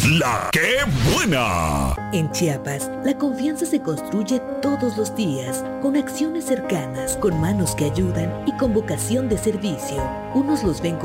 La que buena. En Chiapas, la confianza se construye todos los días, con acciones cercanas, con manos que ayudan y con vocación de servicio. Unos los ven